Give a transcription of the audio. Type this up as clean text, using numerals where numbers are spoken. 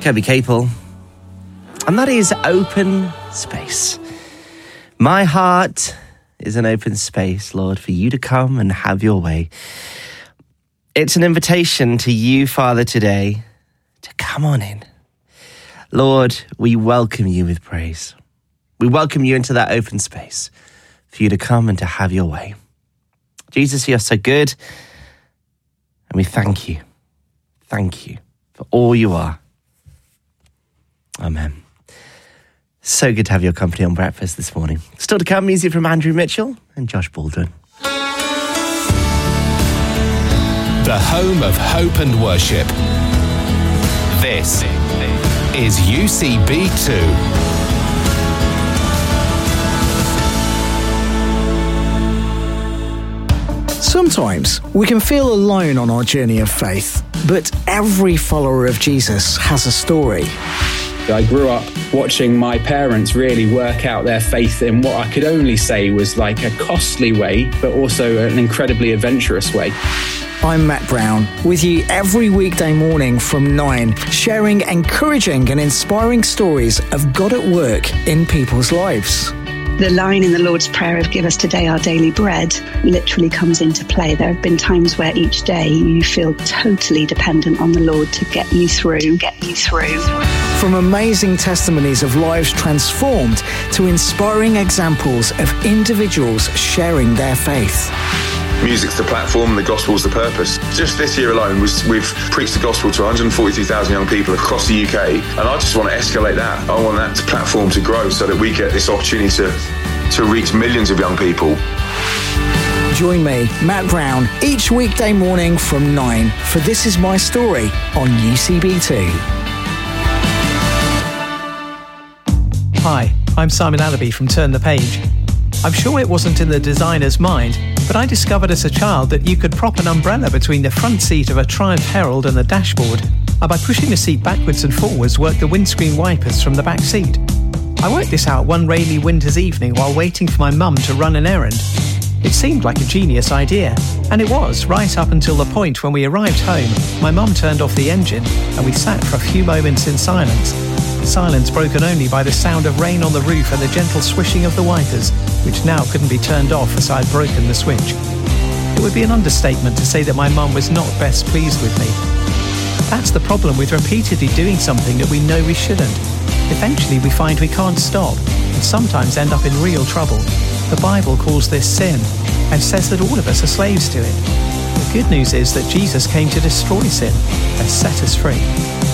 Toby Capel, and that is Open Space. My heart is an open space, Lord, for you to come and have your way. It's an invitation to you, Father, today to come on in. Lord, we welcome you with praise. We welcome you into that open space for you to come and to have your way. Jesus, you're so good, and we thank you. Thank you for all you are. Amen. So good to have your company on breakfast this morning. Still to come, music from Andrew Mitchell and Josh Baldwin. The home of hope and worship. This is UCB2. Sometimes we can feel alone on our journey of faith, but every follower of Jesus has a story. I grew up watching my parents really work out their faith in what I could only say was like a costly way, but also an incredibly adventurous way. I'm Matt Brown, with you every weekday morning from 9, sharing encouraging and inspiring stories of God at work in people's lives. The line in the Lord's Prayer of "Give us today our daily bread" literally comes into play. There have been times where each day you feel totally dependent on the Lord to get you through. From amazing testimonies of lives transformed to inspiring examples of individuals sharing their faith. Music's the platform, the gospel's the purpose. Just this year alone, we've preached the gospel to 142,000 young people across the UK, and I just want to escalate that. I want that platform to grow so that we get this opportunity to reach millions of young people. Join me, Matt Brown, each weekday morning from 9 for This Is My Story on UCB2. Hi, I'm Simon Allaby from Turn the Page. I'm sure it wasn't in the designer's mind, but I discovered as a child that you could prop an umbrella between the front seat of a Triumph Herald and the dashboard, and by pushing the seat backwards and forwards work the windscreen wipers from the back seat. I worked this out one rainy winter's evening while waiting for my mum to run an errand. It seemed like a genius idea, and it was right up until the point when we arrived home, my mum turned off the engine, and we sat for a few moments in silence. Silence broken only by the sound of rain on the roof and the gentle swishing of the wipers, which now couldn't be turned off as I had broken the switch. It would be an understatement to say that my mum was not best pleased with me. That's the problem with repeatedly doing something that we know we shouldn't. Eventually we find we can't stop, and sometimes end up in real trouble. The Bible calls this sin, and says that all of us are slaves to it. The good news is that Jesus came to destroy sin and set us free.